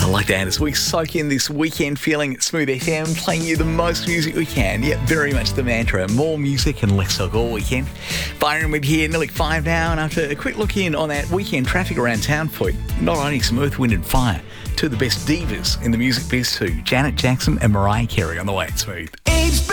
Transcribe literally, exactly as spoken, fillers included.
like that as we soak in this weekend feeling at Smooth F M, playing you the most music we can. Yep, very much the mantra. More music and less talk all weekend. Byron with here, nearly five now, and after a quick look in on that weekend traffic around town for you, not only some Earth, Wind and Fire, two of the best divas in the music biz too, Janet Jackson and Mariah Carey on the way at Smooth.